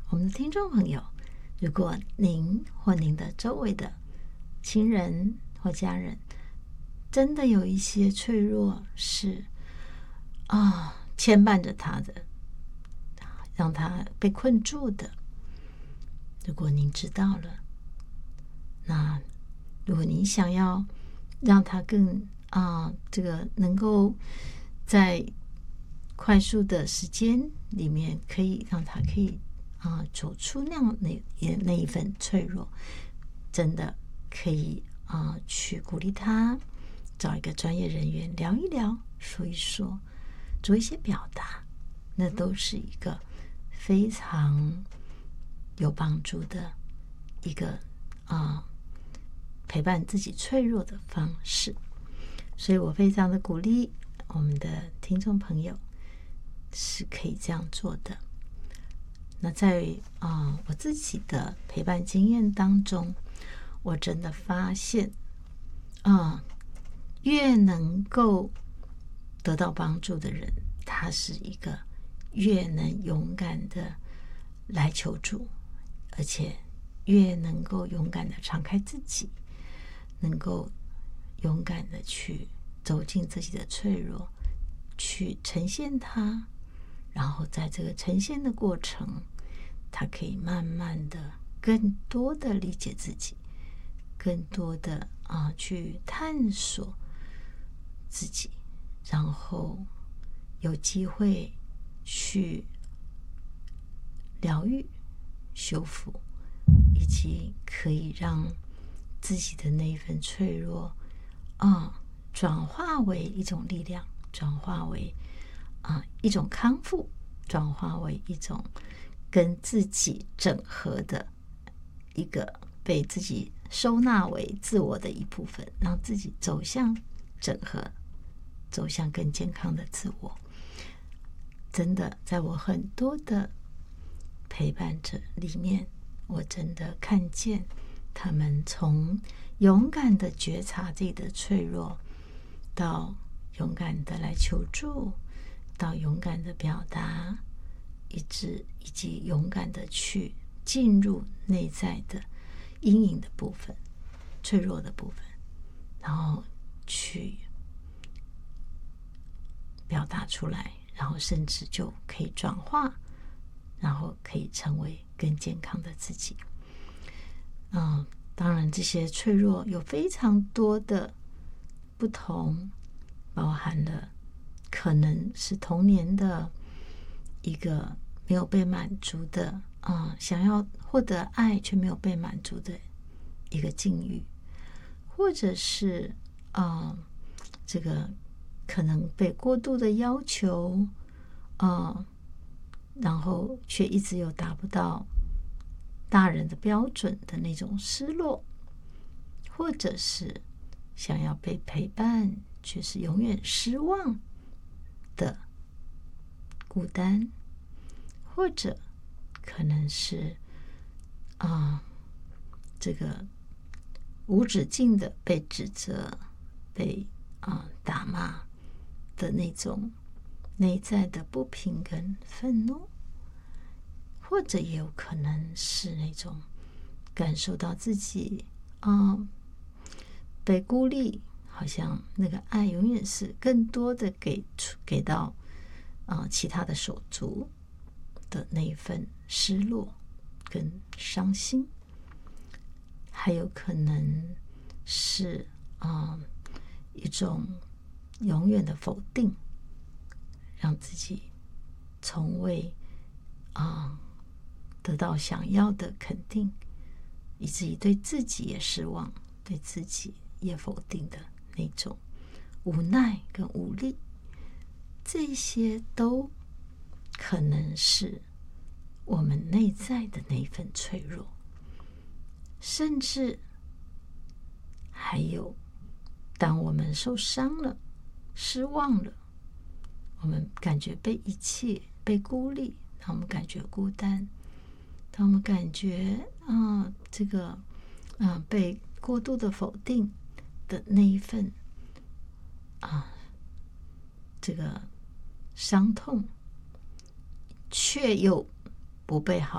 我们的听众朋友，如果您或您的周围的亲人或家人真的有一些脆弱是牵绊着他的，让他被困住的，如果您知道了，那如果您想要让他更能够在快速的时间里面可以让他可以走出那一份脆弱，真的可以去鼓励他找一个专业人员聊一聊，说一说，做一些表达，那都是一个非常有帮助的一个陪伴自己脆弱的方式。所以我非常的鼓励我们的听众朋友是可以这样做的。那在我自己的陪伴经验当中，我真的发现越能够得到帮助的人，他是一个越能勇敢的来求助，而且越能够勇敢的敞开自己，能够勇敢的去走进自己的脆弱，去呈现它，然后在这个呈现的过程，他可以慢慢的更多的理解自己，更多的去探索自己，然后有机会去疗愈、修复，以及可以让自己的那一份脆弱转化为一种力量，转化为一种康复，转化为一种跟自己整合的一个被自己收纳为自我的一部分，让自己走向整合，走向更健康的自我。真的在我很多的陪伴者里面，我真的看见他们从勇敢的觉察自己的脆弱，到勇敢的来求助，到勇敢的表达，以及勇敢的去进入内在的阴影的部分、脆弱的部分，然后去表达出来，然后甚至就可以转化，然后可以成为更健康的自己。当然这些脆弱有非常多的不同，包含了可能是童年的一个没有被满足的想要获得爱却没有被满足的一个境遇，或者是这个可能被过度的要求然后却一直有达不到大人的标准的那种失落，或者是想要被陪伴却是永远失望的孤单，或者可能是这个无止境的被指责、被打骂的那种内在的不平跟愤怒，或者也有可能是那种感受到自己被孤立，好像那个爱永远是更多的给到其他的手足的那一份失落跟伤心，还有可能是一种永远的否定，让自己从未得到想要的肯定，以至于对自己也失望，对自己也否定的那种无奈跟无力，这些都可能是我们内在的那份脆弱。甚至还有当我们受伤了、失望了，我们感觉被遗弃、被孤立，当我们感觉孤单，当我们感觉被过度的否定的那一份这个伤痛，却又不被好